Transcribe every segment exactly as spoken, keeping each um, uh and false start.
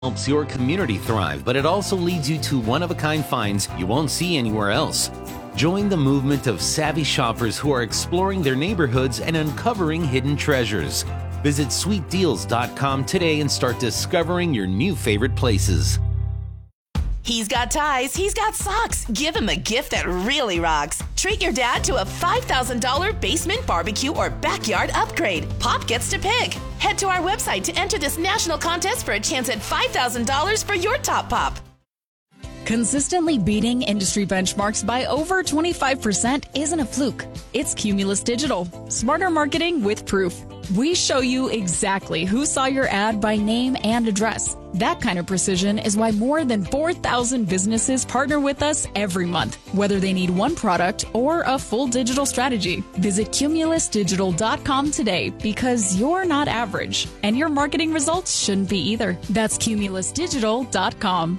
helps your community thrive, but it also leads you to one-of-a-kind finds you won't see anywhere else. Join the movement of savvy shoppers who are exploring their neighborhoods and uncovering hidden treasures. Visit sweet deals dot com today and start discovering your new favorite places. He's got ties, he's got socks. Give him a gift that really rocks. Treat your dad to a five thousand dollars basement barbecue or backyard upgrade. Pop gets to pick. Head to our website to enter this national contest for a chance at five thousand dollars for your top pop. Consistently beating industry benchmarks by over twenty-five percent isn't a fluke. It's Cumulus Digital. Smarter marketing with proof. We show you exactly who saw your ad by name and address. That kind of precision is why more than four thousand businesses partner with us every month, whether they need one product or a full digital strategy. Visit cumulus digital dot com today because you're not average, and your marketing results shouldn't be either. That's cumulus digital dot com.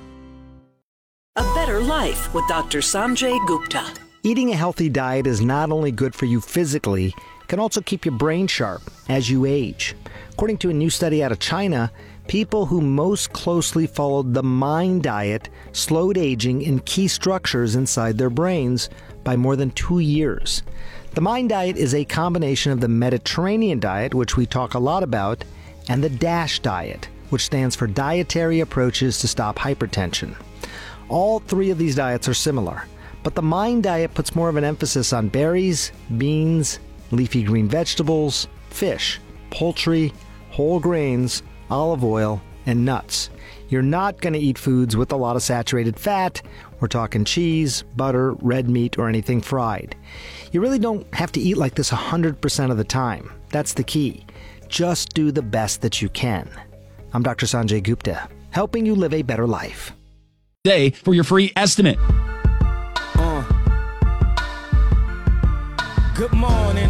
A better life with Doctor Sanjay Gupta. Eating a healthy diet is not only good for you physically, it can also keep your brain sharp as you age. According to a new study out of China, people who most closely followed the MIND diet slowed aging in key structures inside their brains by more than two years. The MIND diet is a combination of the Mediterranean diet, which we talk a lot about, and the DASH diet, which stands for Dietary Approaches to Stop Hypertension. All three of these diets are similar, but the MIND diet puts more of an emphasis on berries, beans, leafy green vegetables, fish, poultry, whole grains, olive oil, and nuts. You're not going to eat foods with a lot of saturated fat. We're talking cheese, butter, red meat, or anything fried. You really don't have to eat like this one hundred percent of the time. That's the key. Just do the best that you can. I'm Doctor Sanjay Gupta, helping you live a better life. Day for your free estimate. Uh. Good morning.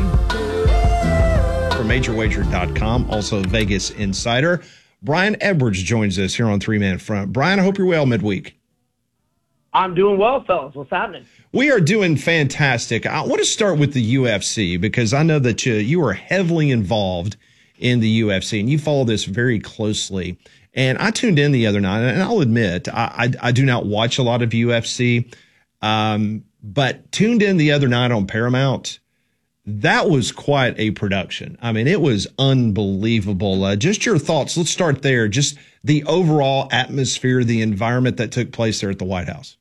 From major wager dot com, also Vegas Insider, Brian Edwards joins us here on Three Man Front. Brian, I hope you're well midweek. I'm doing well, fellas. What's happening? We are doing fantastic. I want to start with the U F C because I know that you, you are heavily involved in the U F C and you follow this very closely. And I tuned in the other night, and I'll admit, I, I, I do not watch a lot of U F C, um, but tuned in the other night on Paramount. That was quite a production. I mean, it was unbelievable. Uh, just your thoughts. Let's start there. Just the overall atmosphere, the environment that took place there at the White House.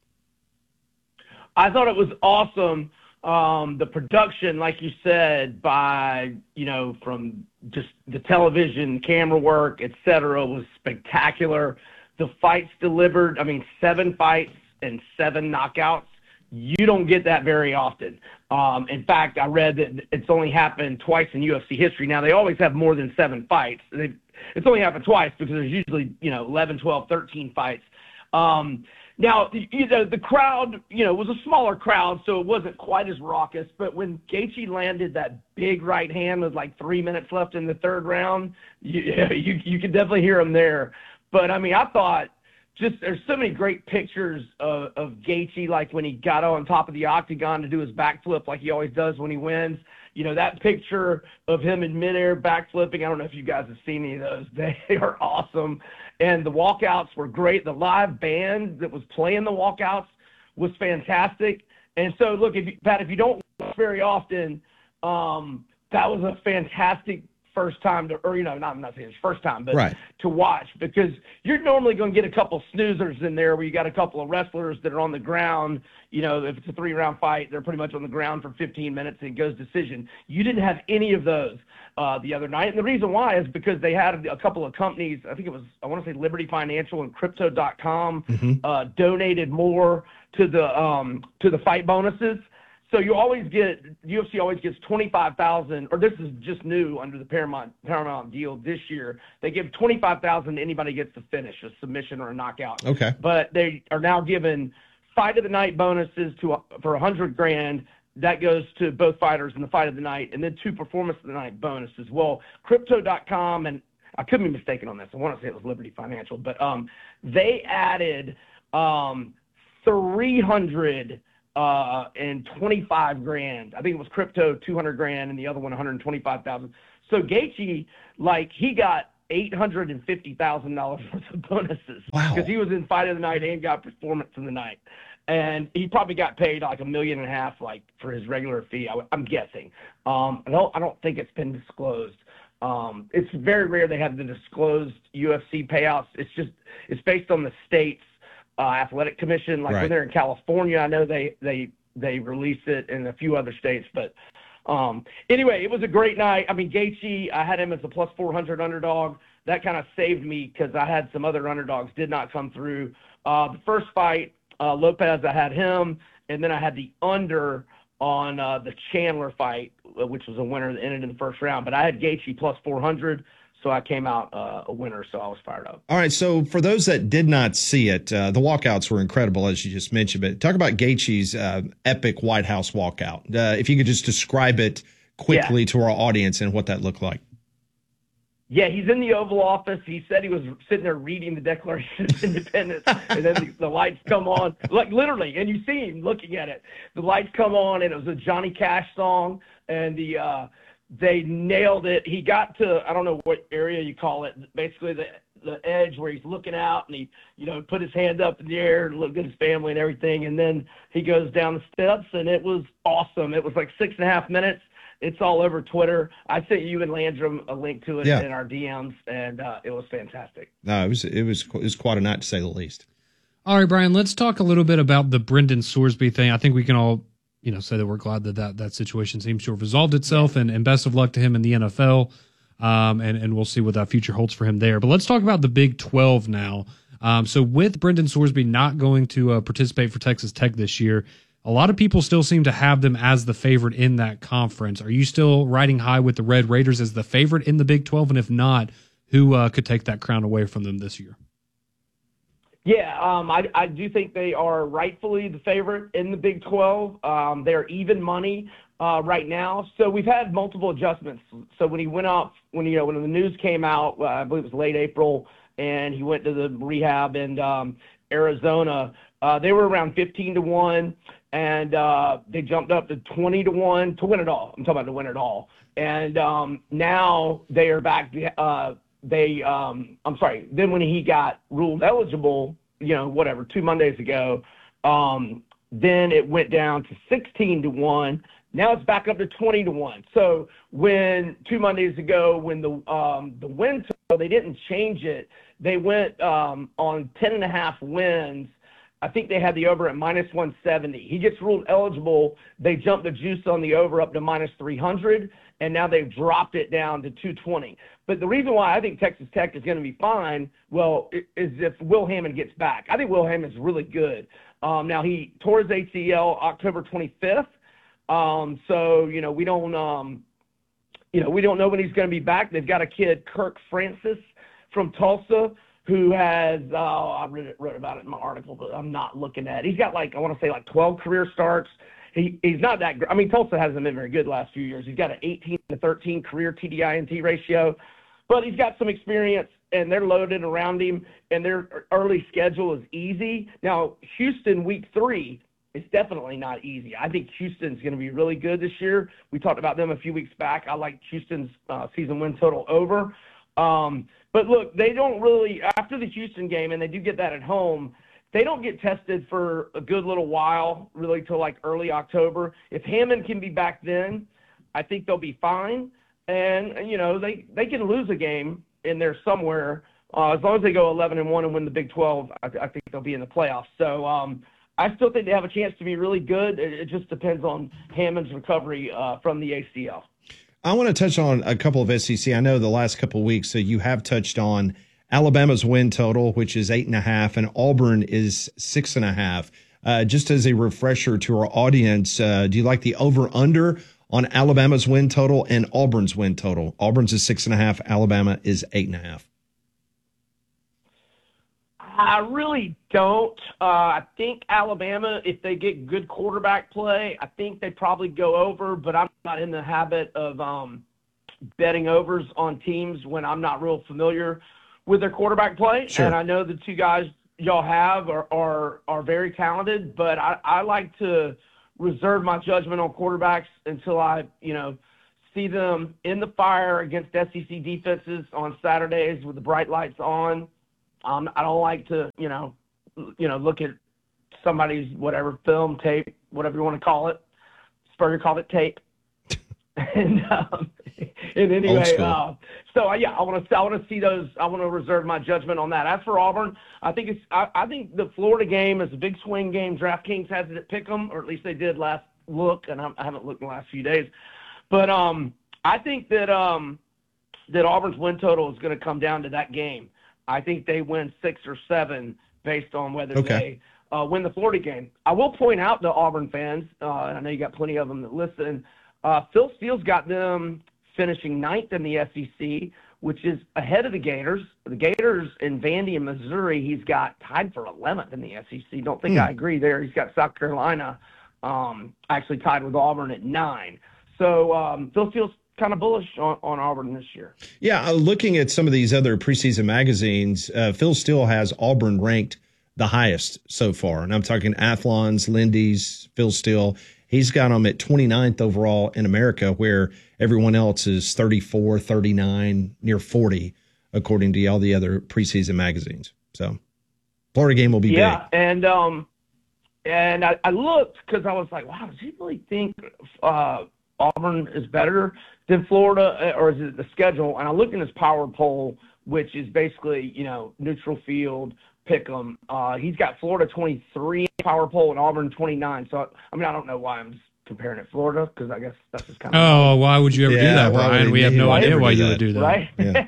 I thought it was awesome. Um, the production, like you said, by, you know, from just the television, camera work, et cetera, was spectacular. The fights delivered, I mean, seven fights and seven knockouts. You don't get that very often. Um, in fact, I read that it's only happened twice in U F C history. Now, they always have more than seven fights. They, it's only happened twice because there's usually, you know, eleven, twelve, thirteen fights. Um, now, you know, the crowd, you know, was a smaller crowd, so it wasn't quite as raucous. But when Gaethje landed that big right hand with like three minutes left in the third round, you, you, you could definitely hear him there. But, I mean, I thought just there's so many great pictures of, of Gaethje, like when he got on top of the octagon to do his backflip like he always does when he wins. You know, that picture of him in midair backflipping, I don't know if you guys have seen any of those. They are awesome. And the walkouts were great. The live band that was playing the walkouts was fantastic. And so, look, if you, Pat, if you don't watch very often, um, that was a fantastic first time to, or, you know, not, I'm not saying it's first time, but right. to watch, because you're normally going to get a couple snoozers in there where you got a couple of wrestlers that are on the ground. You know, if it's a three round fight, they're pretty much on the ground for fifteen minutes and it goes decision. You didn't have any of those uh, the other night. And the reason why is because they had a couple of companies, I think it was, I want to say Liberty Financial and crypto dot com, mm-hmm. uh, donated more to the, um, to the fight bonuses. So you always get, U F C always gets twenty-five thousand dollars, or this is just new under the Paramount Paramount deal this year. They give twenty-five thousand dollars to anybody gets to finish, a submission or a knockout. Okay. But they are now giving fight of the night bonuses to for one hundred grand. That goes to both fighters in the fight of the night, and then two performance of the night bonuses. Well, crypto dot com, and I could be mistaken on this. I want to say it was Liberty Financial, but um, they added um, three hundred uh, and twenty-five grand. I think it was crypto two hundred grand, and the other one one hundred twenty-five thousand. So Gaethje, like he got eight hundred fifty thousand dollars worth of bonuses. Wow. Because he was in Fight of the Night and got Performance of the Night. And he probably got paid like a million and a half, like for his regular fee. I, I'm guessing. Um, I don't. I don't think it's been disclosed. Um, it's very rare they have the disclosed U F C payouts. It's just it's based on the state's uh, athletic commission. Like right. when they're in California, I know they they they release it in a few other states. But um, anyway, it was a great night. I mean, Gaethje, I had him as a plus four hundred underdog. That kind of saved me because I had some other underdogs did not come through. Uh, the first fight, uh, Lopez, I had him, and then I had the under on uh, the Chandler fight, which was a winner that ended in the first round. But I had Gaethje plus four hundred, so I came out uh, a winner, so I was fired up. All right, so for those that did not see it, uh, the walkouts were incredible, as you just mentioned. But talk about Gaethje's uh, epic White House walkout. Uh, if you could just describe it quickly yeah. to our audience and what that looked like. Yeah, he's in the Oval Office. He said he was sitting there reading the Declaration of Independence, and then the, the lights come on, like literally, and you see him looking at it. The lights come on, and it was a Johnny Cash song, and the uh, they nailed it. He got to, I don't know what area you call it, basically the the edge where he's looking out, and he, you know, put his hand up in the air and looked at his family and everything, and then he goes down the steps, and it was awesome. It was like six and a half minutes. It's all over Twitter. I sent you and Landrum a link to it yeah. in our D Ms, and uh, it was fantastic. No, it was it was it was quite a night to say the least. All right, Brian, let's talk a little bit about the Brendan Sorsby thing. I think we can all, you know, say that we're glad that that, that situation seems to have resolved itself, and, and best of luck to him in the N F L. Um, and, and we'll see what that future holds for him there. But let's talk about the Big twelve now. Um, so with Brendan Sorsby not going to uh, participate for Texas Tech this year, a lot of people still seem to have them as the favorite in that conference. Are you still riding high with the Red Raiders as the favorite in the Big twelve? And if not, who uh, could take that crown away from them this year? Yeah, um, I, I do think they are rightfully the favorite in the Big twelve. Um, they're even money uh, right now. So we've had multiple adjustments. So when he went up, when you know when the news came out, uh, I believe it was late April, and he went to the rehab in um, Arizona. Uh, they were around fifteen to one. And uh, they jumped up to twenty to one to win it all. I'm talking about to win it all. And um, now they are back. Uh, they, um, I'm sorry. Then when he got ruled eligible, you know, whatever, two Mondays ago, um, then it went down to sixteen to one. Now it's back up to twenty to one. So when two Mondays ago, when the um, the win total, they didn't change it. They went um, on ten and a half wins. I think they had the over at minus one seventy. He gets ruled eligible. They jumped the juice on the over up to minus three hundred, and now they've dropped it down to two twenty. But the reason why I think Texas Tech is going to be fine, well, is if Will Hammond gets back. I think Will Hammond's really good. Um, now, he tore his A C L October twenty-fifth, um, so, you know, we don't, um, you know, we don't know when he's going to be back. They've got a kid, Kirk Francis, from Tulsa, who has, uh, I read, wrote about it in my article, but I'm not looking at it. He's got like, I want to say like twelve career starts. He He's not that great. I mean, Tulsa hasn't been very good the last few years. He's got an eighteen to thirteen career T D I N T ratio, but he's got some experience, and they're loaded around him, and their early schedule is easy. Now, Houston week three is definitely not easy. I think Houston's going to be really good this year. We talked about them a few weeks back. I like Houston's uh, season win total over. Um, but look, they don't really, after the Houston game, and they do get that at home, they don't get tested for a good little while, really till like early October. If Hammond can be back then, I think they'll be fine. And, you know, they, they can lose a game in there somewhere. Uh, as long as they go eleven and one and win the Big twelve, I, I think they'll be in the playoffs. So um, I still think they have a chance to be really good. It, it just depends on Hammond's recovery uh, from the A C L. I want to touch on a couple of S E C. I know the last couple of weeks, so you have touched on Alabama's win total, which is eight and a half, and Auburn is six and a half. Uh, just as a refresher to our audience, uh, do you like the over-under on Alabama's win total and Auburn's win total? Auburn's is six and a half. Alabama is eight and a half. I really don't. Uh, I think Alabama, if they get good quarterback play, I think they probably go over, but I'm not in the habit of um, betting overs on teams when I'm not real familiar with their quarterback play. Sure. And I know the two guys y'all have are are, are very talented, but I, I like to reserve my judgment on quarterbacks until I, you know, see them in the fire against S E C defenses on Saturdays with the bright lights on. Um, I don't like to, you know, you know, look at somebody's whatever film, tape, whatever you want to call it. Spurrier called it tape. and um, and anyway, uh, so uh, yeah, I want to I want to see those. I want to reserve my judgment on that. As for Auburn, I think it's I, I think the Florida game is a big swing game. DraftKings has it at Pick'em, or at least they did last look, and I, I haven't looked in the last few days. But um, I think that um, that Auburn's win total is going to come down to that game. I think they win six or seven based on whether okay. they uh, win the Florida game. I will point out to Auburn fans, uh, and I know you got plenty of them that listen. Uh, Phil Steele's got them finishing ninth in the S E C, which is ahead of the Gators. The Gators in Vandy and Missouri, he's got tied for eleventh in the S E C. Don't think hmm. I agree there. He's got South Carolina um, actually tied with Auburn at nine. So um, Phil Steele's kind of bullish on, on Auburn this year. Yeah, uh, looking at some of these other preseason magazines, uh, Phil Steele has Auburn ranked the highest so far. And I'm talking Athlon's, Lindy's, Phil Steele. He's got them at twenty-ninth overall in America, where everyone else is thirty-four, thirty-nine, near forty, according to all the other preseason magazines. So Florida game will be yeah, big. Yeah, and um, and I, I looked because I was like, wow, does he really think uh, Auburn is better than Florida, or is it the schedule? And I looked in his power poll, which is basically, you know, neutral field, pick 'em. Uh, he's got Florida twenty-three power poll and Auburn twenty-nine. So, I mean, I don't know why I'm just comparing it to Florida, because I guess that's just kind of. Oh, why would you ever yeah, do that, Brian? We have no idea why you that. would do that. Right?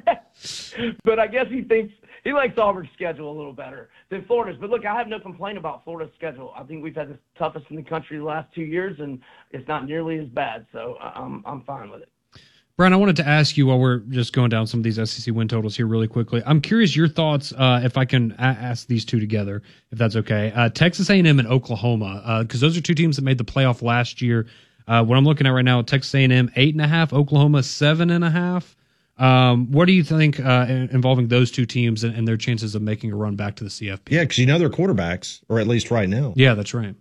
Yeah. But I guess he thinks he likes Auburn's schedule a little better than Florida's. But look, I have no complaint about Florida's schedule. I think we've had the toughest in the country the last two years, and it's not nearly as bad. So I'm I'm fine with it. Brian, I wanted to ask you while we're just going down some of these S E C win totals here really quickly. I'm curious your thoughts, uh, if I can a- ask these two together, if that's okay. Uh, Texas A and M and Oklahoma, because uh, those are two teams that made the playoff last year. Uh, what I'm looking at right now, Texas A and M eight and a half, Oklahoma seven and a half. Um, what do you think uh, involving those two teams and, and their chances of making a run back to the C F P? Yeah, because you know they're quarterbacks, or at least right now. Yeah, that's right.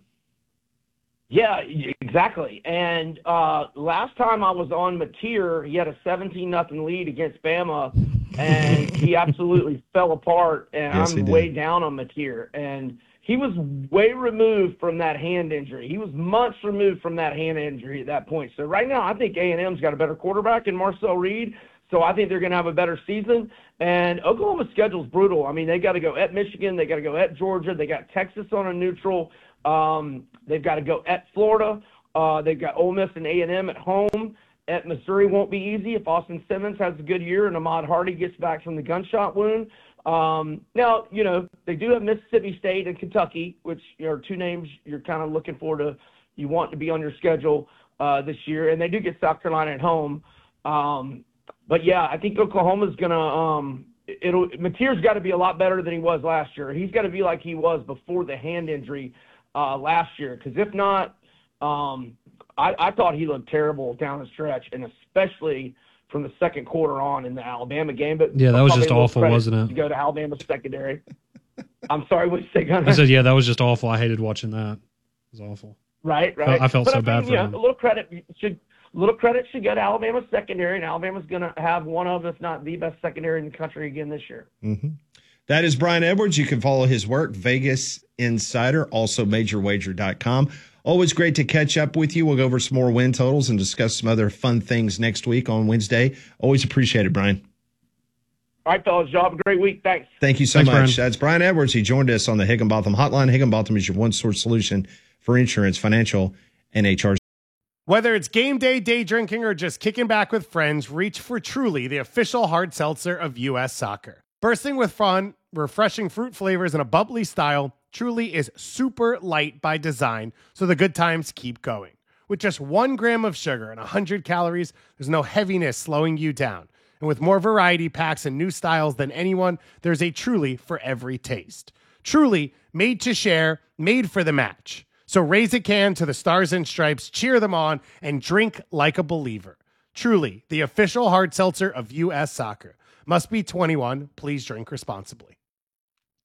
Yeah, exactly. And uh, last time I was on Mateer, he had a seventeen nothing lead against Bama, and he absolutely fell apart. And Yes, I'm way down on Mateer. And he was way removed from that hand injury. He was months removed from that hand injury at that point. So right now, I think A and M's got a better quarterback in Marcel Reed. So I think they're going to have a better season. And Oklahoma's schedule's brutal. I mean, they got to go at Michigan. They got to go at Georgia. They got Texas on a neutral. Um, they've got to go at Florida. Uh, they've got Ole Miss and A and M at home. At Missouri won't be easy if Austin Simmons has a good year and Ahmad Hardy gets back from the gunshot wound. Um, now, you know, they do have Mississippi State and Kentucky, which are two names you're kind of looking for to, you want to be on your schedule uh, this year. And they do get South Carolina at home. Um, but, yeah, I think Oklahoma's going to um, – it'll Mateer's got to be a lot better than he was last year. He's got to be like he was before the hand injury uh, last year, because if not, um, I, I thought he looked terrible down the stretch, and especially from the second quarter on in the Alabama game. But yeah, that was just awful, wasn't it? To go to Alabama's secondary. I'm sorry, what you say, Gunnar? I said, yeah, that was just awful. I hated watching that. It was awful. Right, right. I felt but so I mean, bad for you know, him. A little credit should a little credit should go to Alabama's secondary, and Alabama's going to have one of, if not the best secondary in the country again this year. Mm-hmm. That is Brian Edwards. You can follow his work, Vegas Insider, also major wager dot com. Always great to catch up with you. We'll go over some more win totals and discuss some other fun things next week on Wednesday. Always appreciate it, Brian. All right, fellas. Y'all have a great week. Thanks. Thank you so Thanks, much. Brian. That's Brian Edwards. He joined us on the Higginbotham Hotline. Higginbotham is your one-source solution for insurance, financial, and H R. Whether it's game day, day drinking, or just kicking back with friends, reach for Truly, the official hard seltzer of U S Soccer. Bursting with fun, refreshing fruit flavors, and a bubbly style, Truly is super light by design, so the good times keep going. With just one gram of sugar and one hundred calories, there's no heaviness slowing you down. And with more variety packs and new styles than anyone, there's a Truly for every taste. Truly, made to share, made for the match. So raise a can to the Stars and Stripes, cheer them on, and drink like a believer. Truly, the official hard seltzer of U S Soccer. Must be twenty-one. Please drink responsibly.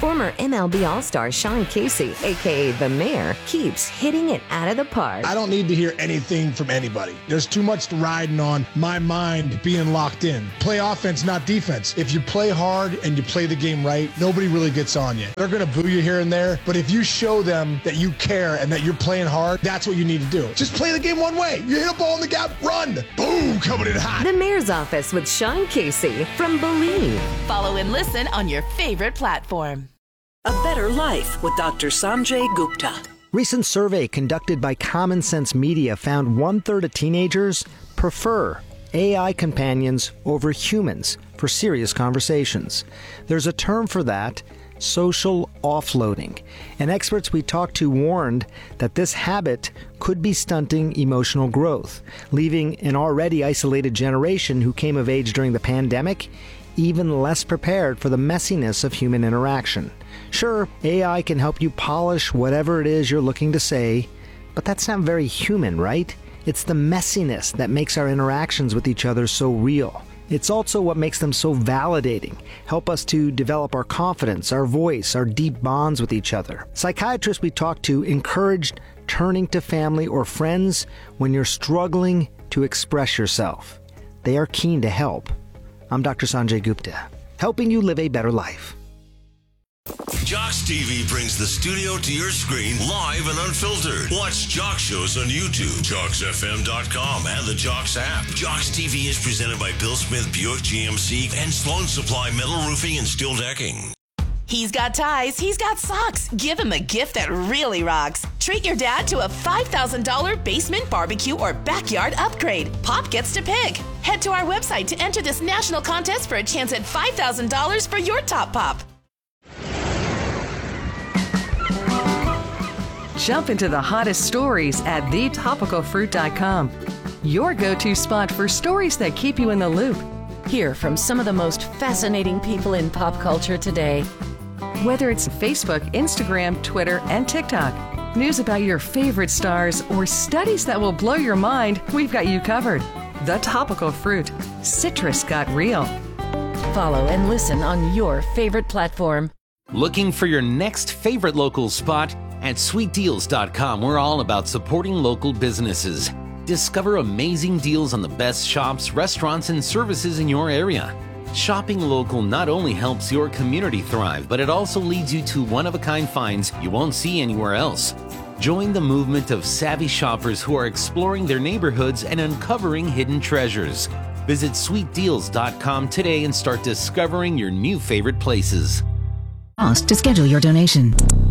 Former M L B All-Star Sean Casey, a k a. The Mayor, keeps hitting it out of the park. I don't need to hear anything from anybody. There's too much riding on my mind being locked in. Play offense, not defense. If you play hard and you play the game right, nobody really gets on you. They're going to boo you here and there, but if you show them that you care and that you're playing hard, that's what you need to do. Just play the game one way. You hit a ball in the gap, run. Boom, coming in hot. The Mayor's Office with Sean Casey from Believe. Follow and listen on your favorite platform. A Better Life with Doctor Sanjay Gupta. Recent survey conducted by Common Sense Media found one-third of teenagers prefer A I companions over humans for serious conversations. There's a term for that, social offloading. And experts we talked to warned that this habit could be stunting emotional growth, leaving an already isolated generation who came of age during the pandemic even less prepared for the messiness of human interaction. Sure, A I can help you polish whatever it is you're looking to say, but that's not very human, right? It's the messiness that makes our interactions with each other so real. It's also what makes them so validating, help us to develop our confidence, our voice, our deep bonds with each other. Psychiatrists we talked to encouraged turning to family or friends when you're struggling to express yourself. They are keen to help. I'm Doctor Sanjay Gupta, helping you live a better life. Jocks T V brings the studio to your screen live and unfiltered. Watch Jocks shows on YouTube, jocks f m dot com, and the Jocks app. Jocks T V is presented by Bill Smith Buick G M C and Sloan Supply Metal Roofing and Steel Decking. He's got ties, he's got socks. Give him a gift that really rocks. Treat your dad to a five thousand dollars basement barbecue or backyard upgrade. Pop gets to pick. Head to our website to enter this national contest for a chance at five thousand dollars for your top pop. Jump into the hottest stories at the topical fruit dot com. Your go-to spot for stories that keep you in the loop. Hear from some of the most fascinating people in pop culture today. Whether it's Facebook, Instagram, Twitter, and TikTok, news about your favorite stars, or studies that will blow your mind, we've got you covered. The Topical Fruit. Citrus got real. Follow and listen on your favorite platform. Looking for your next favorite local spot? At sweet deals dot com, we're all about supporting local businesses. Discover amazing deals on the best shops, restaurants, and services in your area. Shopping local not only helps your community thrive, but it also leads you to one-of-a-kind finds you won't see anywhere else. Join the movement of savvy shoppers who are exploring their neighborhoods and uncovering hidden treasures. Visit sweet deals dot com today and start discovering your new favorite places. Ask to schedule your donation.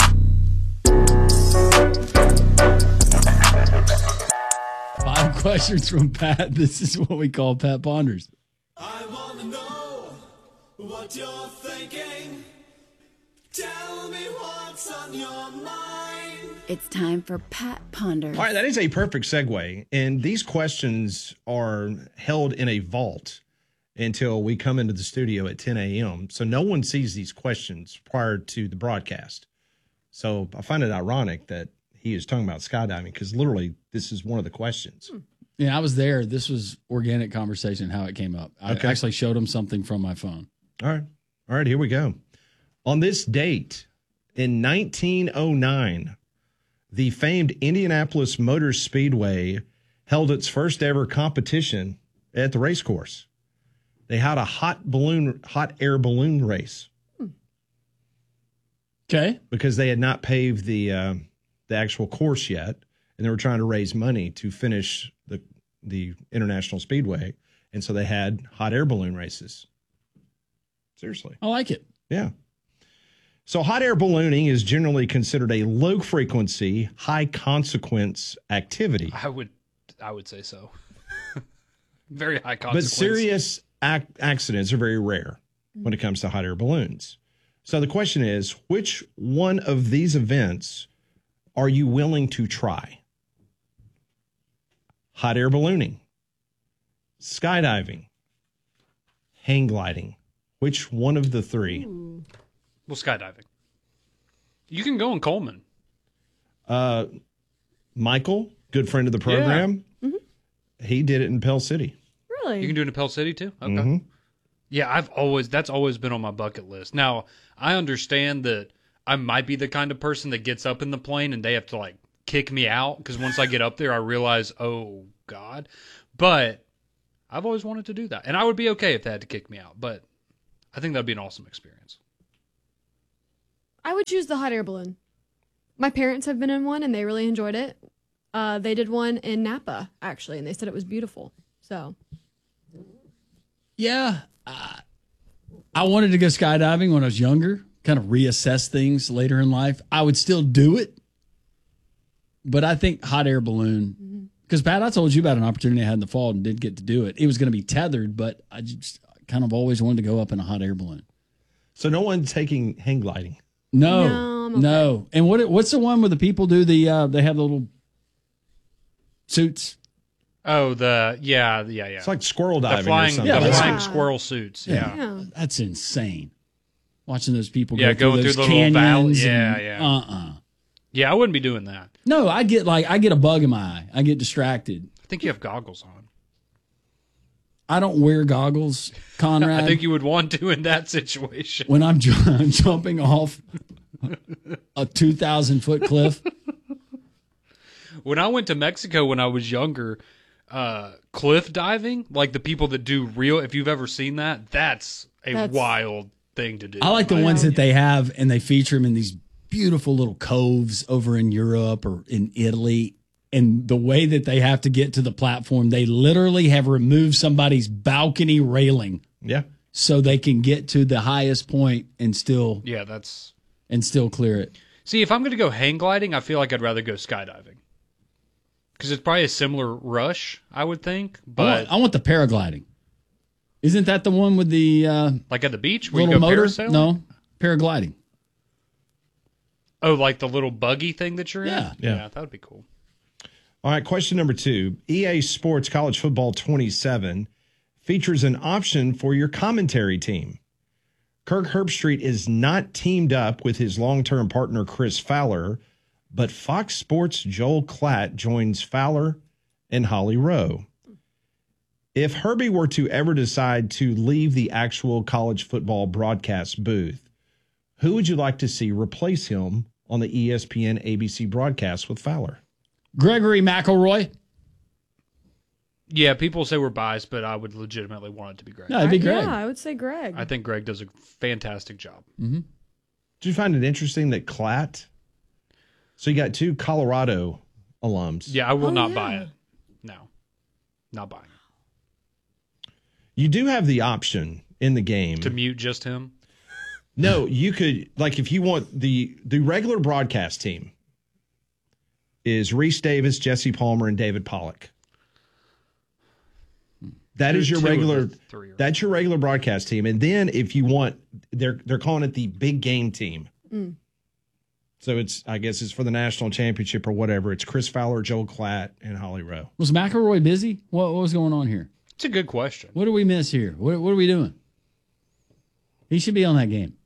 Five questions from Pat. This is what we call Pat Ponders. I want to know what you're thinking. Tell me what's on your mind. It's time for Pat Ponders. All right, that is a perfect segue. And these questions are held in a vault until we come into the studio at ten a.m. So no one sees these questions prior to the broadcast. So I find it ironic that he is talking about skydiving because literally this is one of the questions. Yeah, I was there. This was organic conversation, how it came up. I Okay. actually showed him something from my phone. All right. All right, here we go. On this date in nineteen oh nine, the famed Indianapolis Motor Speedway held its first ever competition at the race course. They had a hot balloon, hot air balloon race. Okay. Because they had not paved the uh, the actual course yet, and they were trying to raise money to finish the the International Speedway, and so they had hot air balloon races. Seriously. I like it. Yeah. So hot air ballooning is generally considered a low frequency, high consequence activity. I would, I would say so. Very high But consequence. serious ac- accidents are very rare when it comes to hot air balloons. So the question is, which one of these events are you willing to try? Hot air ballooning, skydiving, hang gliding. Which one of the three? Well, skydiving. You can go in Coleman. Uh, Michael, good friend of the program, Yeah. he did it in Pell City. Really? You can do it in Pell City too? Okay. Mhm. Yeah, I've always that's always been on my bucket list. Now, I understand that I might be the kind of person that gets up in the plane and they have to like kick me out because once I get up there, I realize, oh God. But I've always wanted to do that, and I would be okay if they had to kick me out. But I think that'd be an awesome experience. I would choose the hot air balloon. My parents have been in one, and they really enjoyed it. Uh, they did one in Napa, actually, and they said it was beautiful. So, yeah, uh, I wanted to go skydiving when I was younger, kind of reassess things later in life. I would still do it, but I think hot air balloon, because Pat, I told you about an opportunity I had in the fall and did get to do it. It was going to be tethered, but I just kind of always wanted to go up in a hot air balloon. So no one's taking hang gliding? No, No, I'm okay. no. And what what's the one where the people do the, uh, they have the little suits? Oh, the yeah, yeah, yeah. It's like squirrel The diving or flying, something. the Yeah, flying yeah. squirrel suits. Yeah. yeah. That's insane. Watching those people Yeah, go going through through those the little valley. canyons. Yeah, and- yeah. Uh-uh. Yeah, I wouldn't be doing that. No, I get like, I get a bug in my eye. I get distracted. I think you have goggles on. I don't wear goggles, Conrad. I think you would want to in that situation. when I'm ju- jumping off a two thousand foot cliff. When I went to Mexico when I was younger, uh, cliff diving, like the people that do real, if you've ever seen that, that's a That's- wild thing to do. I like the ones that they have, and they feature them in these beautiful little coves over in Europe or in Italy. And the way that they have to get to the platform, they literally have removed somebody's balcony railing. Yeah. So they can get to the highest point and still Yeah, that's. and still clear it. See, if I'm going to go hang gliding, I feel like I'd rather go skydiving. Because it's probably a similar rush, I would think. I But want, I want the paragliding. Isn't that the one with the uh, like at the beach where little you go motor? parasailing? No, paragliding. Oh, like the little buggy thing that you're in? Yeah. Yeah. Yeah, that would be cool. All right, question number two. E A Sports College Football twenty-seven features an option for your commentary team. Kirk Herbstreit is not teamed up with his long-term partner Chris Fowler, but Fox Sports' Joel Klatt joins Fowler and Holly Rowe. If Herbie were to ever decide to leave the actual college football broadcast booth, who would you like to see replace him on the E S P N A B C broadcast with Fowler? Gregory McElroy. Yeah, people say we're biased, but I would legitimately want it to be Greg. No, it'd be Greg. Yeah, I would say Greg. I think Greg does a fantastic job. Mm-hmm. Did you find it interesting that Klatt? So you got two Colorado alums. Yeah, I will Oh, not yeah. buy it. No, not buying it. You do have the option in the game To mute just him? No, you could, like, if you want the the regular broadcast team is Reese Davis, Jesse Palmer, and David Pollock. That Two- is your two of regular. the three are- That's your regular broadcast team, and then if you want, they're they're calling it the big game team. Mm. So it's, I guess, it's for the national championship or whatever. It's Chris Fowler, Joel Klatt, and Holly Rowe. Was McElroy busy? What, what was going on here? It's a good question. What do we miss here? What, what are we doing? He should be on that game.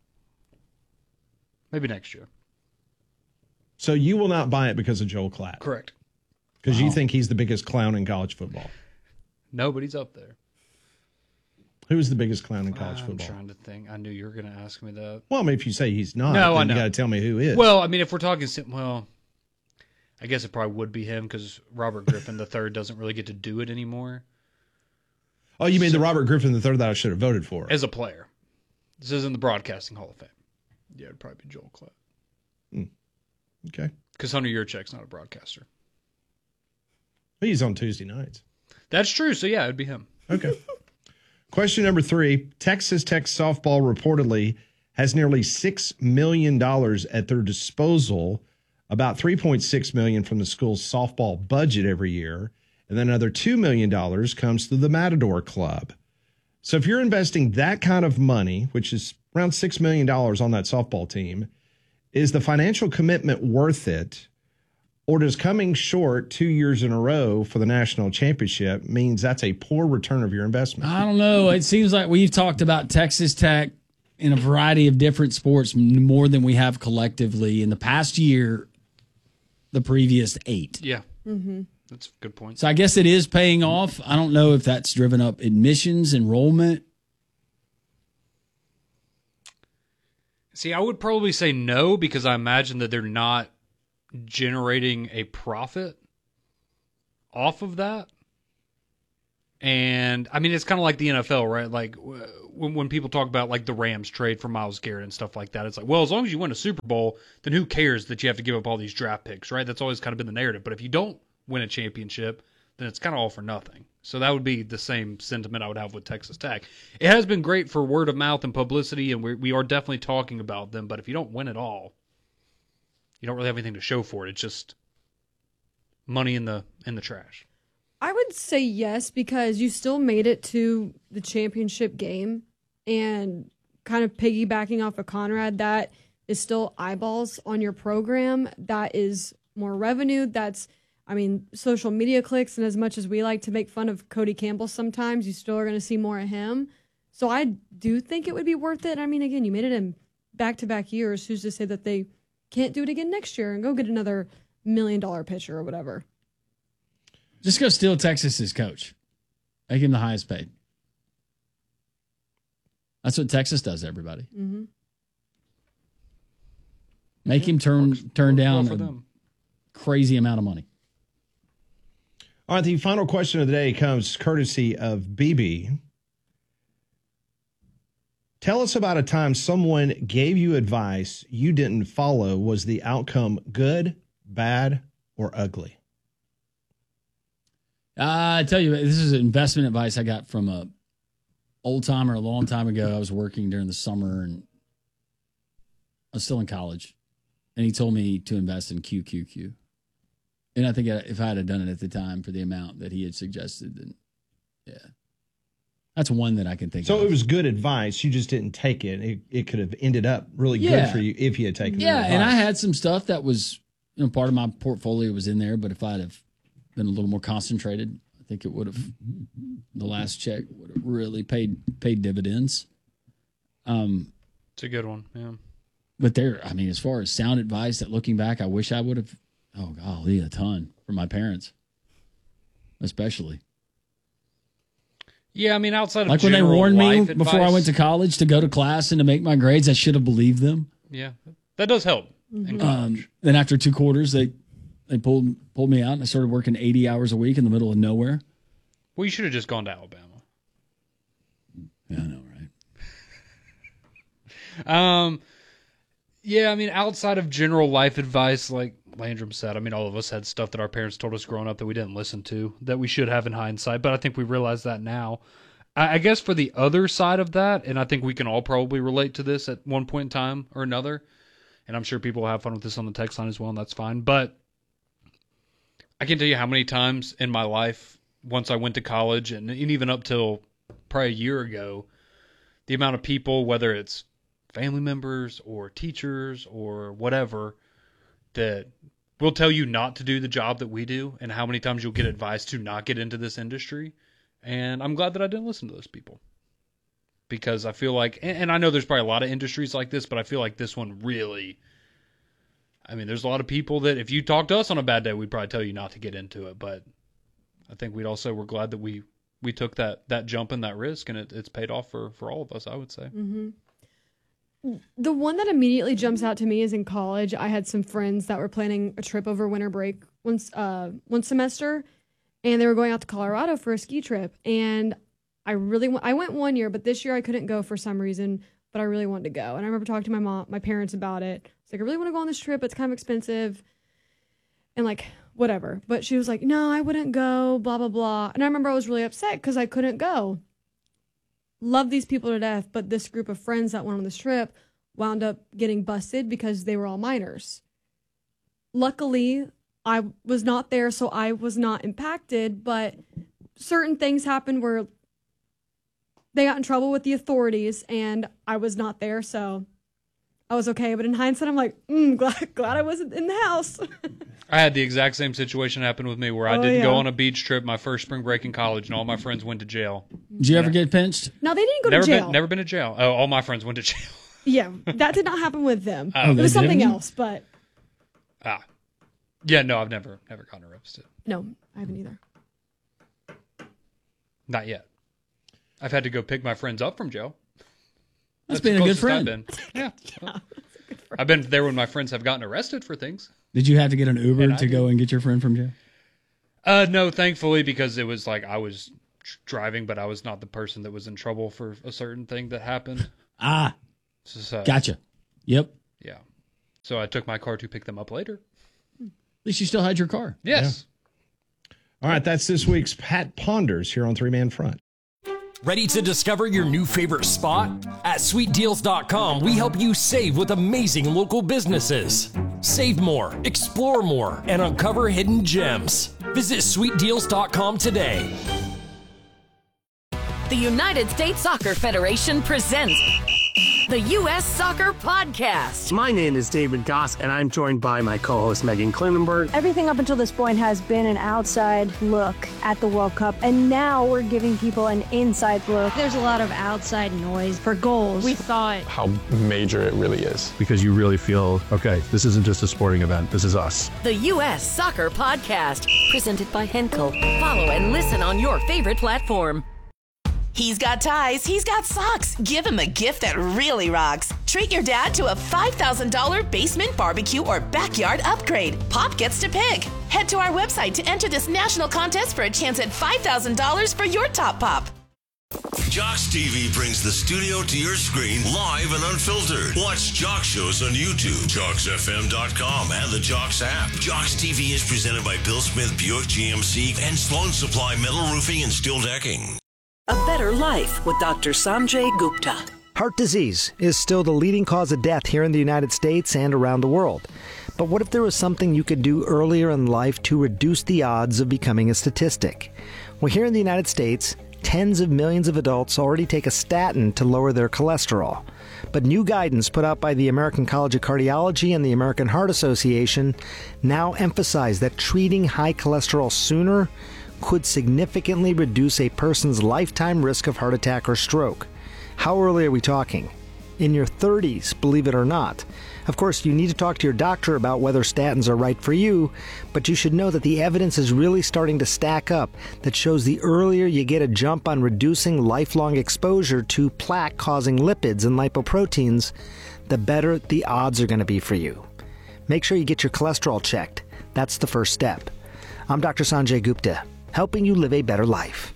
Maybe next year. So you will not buy it because of Joel Klatt, Correct. because you Wow. think he's the biggest clown in college football. Nobody's up there. Who's the biggest clown in college I'm football? trying to think. I knew you were going to ask me that. Well, I mean, if you say he's not, No, I then know. you got to tell me who is. Well, I mean, if we're talking, sim- well, I guess it probably would be him because Robert Griffin the third doesn't really get to do it anymore oh, you mean the Robert Griffin the third that I should have voted for? as a player. This isn't the Broadcasting Hall of Fame. Yeah, it'd probably be Joel Klatt. Okay. Because Hunter Yurchek's not a broadcaster. He's on Tuesday nights. That's true. So, yeah, it'd be him. Okay. Question number three. Texas Tech softball reportedly has nearly six million dollars at their disposal, about three point six million dollars from the school's softball budget every year, and then another two million dollars comes through the Matador Club. So if you're investing that kind of money, which is around six million dollars on that softball team, is the financial commitment worth it? Or does coming short two years in a row for the national championship means that's a poor return of your investment? I don't know. It seems like we've talked about Texas Tech in a variety of different sports more than we have collectively in the past year, the previous eight. Yeah. Mm-hmm. That's a good point. So I guess it is paying off. I don't know if that's driven up admissions, enrollment. See, I would probably say no because I imagine that they're not generating a profit off of that. And I mean, it's kind of like the N F L, right? Like when when people talk about like the Rams trade for Myles Garrett and stuff like that, it's like, well, as long as you win a Super Bowl, then who cares that you have to give up all these draft picks, right? That's always kind of been the narrative. But if you don't win a championship, then it's kind of all for nothing. So that would be the same sentiment I would have with Texas Tech. It has been great for word of mouth and publicity, and we we are definitely talking about them. But if you don't win it all, you don't really have anything to show for it. It's just money in the in the trash. I would say yes, because you still made it to the championship game, and kind of piggybacking off of Conrad, that is still eyeballs on your program. That is more revenue. That's, I mean, social media clicks. And as much as we like to make fun of Cody Campbell sometimes, you still are going to see more of him. So I do think it would be worth it. I mean, again, you made it in back-to-back years. Who's to say that they can't do it again next year and go get another million dollar pitcher or whatever? Just go steal Texas's coach. Make him the highest paid. That's what Texas does, everybody. Mm-hmm. Make him turn Works- turn works well down for a them. crazy amount of money. All right, the final question of the day comes courtesy of B B. Tell us about a time someone gave you advice you didn't follow. Was the outcome good, bad, or ugly? Uh, I tell you, this is investment advice I got from a old timer a long time ago. I was working during the summer and I was still in college, and he told me to invest in Q Q Q. And I think if I had done it at the time for the amount that he had suggested, then yeah, that's one that I can think So of. it was good advice. You just didn't take it. It, it could have ended up really Yeah. good for you if you had taken Yeah, the and I advice. had some stuff that was, you know, part of my portfolio was in there, but if I'd have been a little more concentrated, I think it would have, the last check would have really paid paid dividends. Um, It's a good one, yeah. But there, I mean, as far as sound advice, that looking back, I wish I would have, oh, golly, a ton from my parents, especially. Yeah, I mean, outside of Like when they general warned me life before I advice- went to college to go to class and to make my grades, I should have believed them. Yeah, that does help. in college. Um, then after two quarters, they they pulled pulled me out, and I started working eighty hours a week in the middle of nowhere. Well, you should have just gone to Alabama. Yeah, I know, right? Um, yeah, I mean, outside of general life advice, like Landrum said, I mean, all of us had stuff that our parents told us growing up that we didn't listen to, that we should have in hindsight, but I think we realize that now. I, I guess for the other side of that, and I think we can all probably relate to this at one point in time or another, and I'm sure people will have fun with this on the text line as well, and that's fine, but I can't tell you how many times in my life, once I went to college, and, and even up till probably a year ago, the amount of people, whether it's family members or teachers or whatever, that will tell you not to do the job that we do, and how many times you'll get advice to not get into this industry. And I'm glad that I didn't listen to those people, because I feel like, and, and I know there's probably a lot of industries like this, but I feel like this one really, I mean, there's a lot of people that if you talk to us on a bad day, we'd probably tell you not to get into it. But I think we'd also, we're glad that we, we took that, that jump and that risk, and it, it's paid off for, for all of us, I would say. Mm-hmm. The one that immediately jumps out to me is in college. I had some friends that were planning a trip over winter break once, uh, one semester, and they were going out to Colorado for a ski trip. And I really, w- I went one year, but this year I couldn't go for some reason. But I really wanted to go, and I remember talking to my mom, my parents about it. It's like, I really want to go on this trip. It's kind of expensive, and like whatever. But she was like, no, I wouldn't go. Blah blah blah. And I remember I was really upset because I couldn't go. Love these people to death, but this group of friends that went on this trip wound up getting busted because they were all minors. Luckily, I was not there, so I was not impacted, but certain things happened where they got in trouble with the authorities, and I was not there, so I was okay. But in hindsight, I'm like, mm, glad, glad I wasn't in the house. I had the exact same situation happen with me where I Oh, didn't go yeah. on a beach trip my first spring break in college, and all my friends went to jail. Did you ever get pinched? No, they didn't go never to jail. Been, never been to jail. Oh, all my friends went to jail. Yeah, that did not happen with them. Oh, it they was something didn't? else, but Ah, yeah, no, I've never never gotten arrested. no, I haven't either. Not yet. I've had to go pick my friends up from jail. That's being a good closest I've friend. been. Yeah. Well, I've been there when my friends have gotten arrested for things. Did you have to get an Uber And I to did. go and get your friend from jail? Uh, no, thankfully, because it was like I was tr- driving, but I was not the person that was in trouble for a certain thing that happened. Ah, So- gotcha. Yep. Yeah. So I took my car to pick them up later. At least you still had your car. Yes. All right, that's this week's Pat Ponders here on Three Man Front. Ready to discover your new favorite spot? At sweet deals dot com, we help you save with amazing local businesses. Save more, explore more, and uncover hidden gems. Visit sweet deals dot com today. The United States Soccer Federation presents the U S Soccer Podcast. My name is David Goss, and I'm joined by my co-host Megan Klinenberg. Everything up until this point has been an outside look at the World Cup, and now we're giving people an inside look. There's a lot of outside noise for goals. We thought How major it really is. Because you really feel, okay, this isn't just a sporting event, this is us. The U S Soccer Podcast, presented by Henkel. Follow and listen on your favorite platform. He's got ties, he's got socks. Give him a gift that really rocks. Treat your dad to a five thousand dollars basement barbecue or backyard upgrade. Pop gets to pick. Head to our website to enter this national contest for a chance at five thousand dollars for your top pop. Jocks T V brings the studio to your screen live and unfiltered. Watch Jock shows on YouTube, jocks f m dot com, and the Jocks app. Jocks T V is presented by Bill Smith Buick G M C and Sloan Supply Metal Roofing and Steel Decking. A Better Life with Doctor Sanjay Gupta. Heart disease is still the leading cause of death here in the United States and around the world. But what if there was something you could do earlier in life to reduce the odds of becoming a statistic? Well, here in the United States, tens of millions of adults already take a statin to lower their cholesterol. But new guidance put out by the American College of Cardiology and the American Heart Association now emphasize that treating high cholesterol sooner could significantly reduce a person's lifetime risk of heart attack or stroke. How early are we talking? In your thirties, believe it or not. Of course, you need to talk to your doctor about whether statins are right for you, but you should know that the evidence is really starting to stack up that shows the earlier you get a jump on reducing lifelong exposure to plaque-causing lipids and lipoproteins, the better the odds are going to be for you. Make sure you get your cholesterol checked. That's the first step. I'm Doctor Sanjay Gupta, helping you live a better life.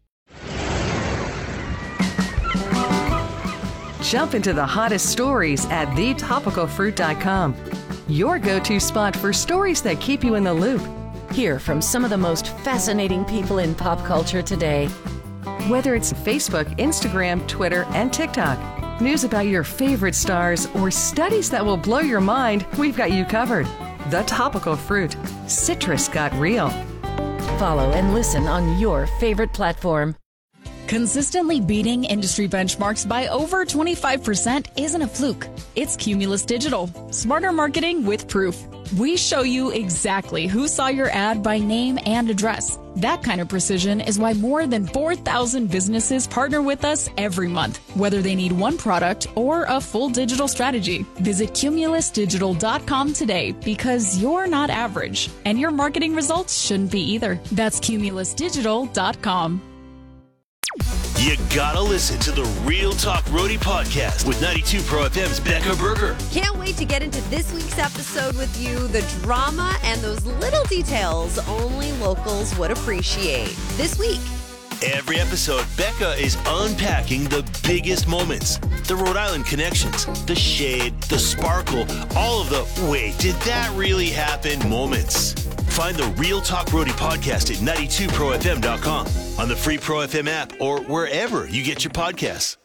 Jump into the hottest stories at the topical fruit dot com. Your go-to spot for stories that keep you in the loop. Hear from some of the most fascinating people in pop culture today. Whether it's Facebook, Instagram, Twitter, and TikTok, news about your favorite stars, or studies that will blow your mind, we've got you covered. The Topical Fruit. Citrus got real. Follow and listen on your favorite platform. Consistently beating industry benchmarks by over twenty-five percent isn't a fluke. It's Cumulus Digital. Smarter marketing with proof. We show you exactly who saw your ad by name and address. That kind of precision is why more than four thousand businesses partner with us every month, whether they need one product or a full digital strategy. Visit cumulus digital dot com today because you're not average, and your marketing results shouldn't be either. That's cumulus digital dot com. You gotta listen to the Real Talk Roadie podcast with ninety-two Pro F M's Becca Berger. Can't wait to get into this week's episode with you. The drama and those little details only locals would appreciate. This week. Every episode, Becca is unpacking the biggest moments, the Rhode Island connections, the shade, the sparkle, all of the wait, did that really happen moments. Find the Real Talk Roadie podcast at ninety-two pro f m dot com, on the free Pro F M app, or wherever you get your podcasts.